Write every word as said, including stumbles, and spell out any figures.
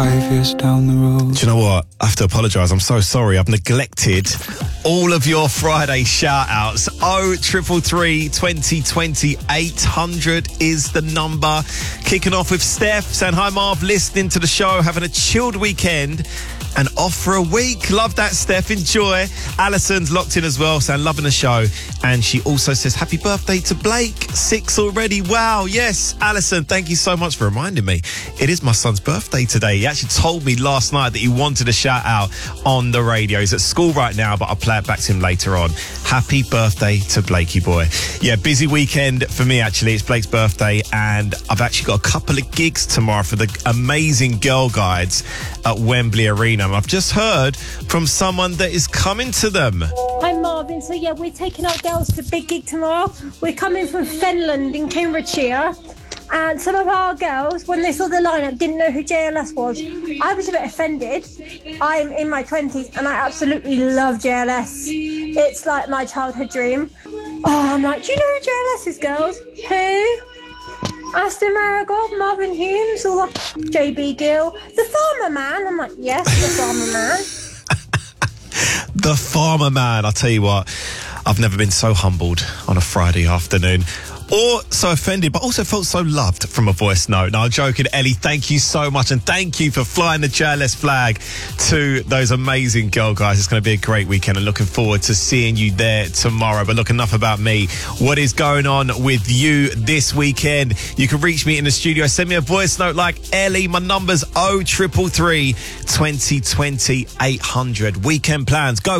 Five years down the road. Do you know what? I have to apologise. I'm so sorry. I've neglected all of your Friday shout-outs. Oh, triple three, twenty twenty, eight hundred is the number. Kicking off with Steph, saying, hi, Marv, listening to the show, having a chilled weekend and off for a week. Love that, Steph. Enjoy. Alison's locked in as well, saying, loving the show. And she also says, happy birthday to Blake. Six already. Wow. Yes, Alison, thank you so much for reminding me. It is my son's birthday today. He actually told me last night that he wanted a shout out on the radio. He's at school right now, but I'll play it back to him later on. Happy birthday to Blakey boy. Yeah, busy weekend for me, actually. It's Blake's birthday, and I've actually got a couple of gigs tomorrow for the amazing Girl Guides at Wembley Arena. I've just heard from someone that is coming to them. I'm Marvin. So yeah, we're taking our girls to big gig tomorrow. We're coming from Fenland in Cambridgeshire, and some of our girls, when they saw the lineup, didn't know who J L S was. I was a bit offended. I'm in my twenties and I absolutely love J L S. It's like my childhood dream. Oh, I'm like, do you know who J L S is, girls? Who? Aston Marigold, Marvin Humes, or J B Gill, the Farmer Man. I'm like, yes, the Farmer Man. The Farmer Man. I'll tell you what, I've never been so humbled on a Friday afternoon, or so offended, but also felt so loved from a voice note. No, I'm joking. Ellie, thank you so much, and thank you for flying the J L S flag to those amazing Girl Guys. It's going to be a great weekend, and looking forward to seeing you there tomorrow. But look, enough about me. What is going on with you this weekend? You can reach me in the studio. Send me a voice note like Ellie. My number's oh triple three, twenty twenty, eight hundred. Weekend plans. Go.